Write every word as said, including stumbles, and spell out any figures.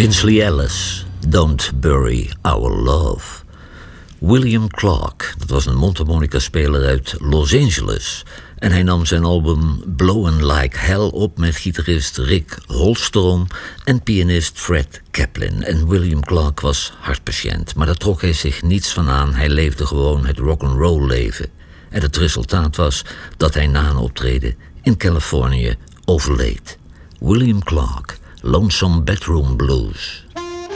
Tinsley Ellis, Don't Bury Our Love. William Clark, dat was een mondharmonica-speler uit Los Angeles. En hij nam zijn album Blowin' Like Hell op met gitarist Rick Holstrom en pianist Fred Kaplan. En William Clark was hartpatiënt, maar daar trok hij zich niets van aan. Hij leefde gewoon het rock'n'roll leven. En het resultaat was dat hij na een optreden in Californië overleed. William Clark, Lonesome Bedroom Blues.